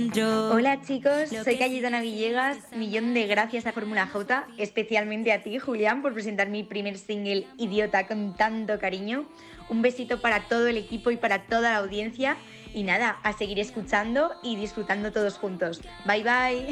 dentro. Hola chicos, soy Cayetana Villegas. Millón de gracias a Fórmula J, especialmente a ti, Julián, por presentar mi primer single Idiota con tanto cariño. Un besito para todo el equipo y para toda la audiencia. Y nada, a seguir escuchando y disfrutando todos juntos. Bye bye.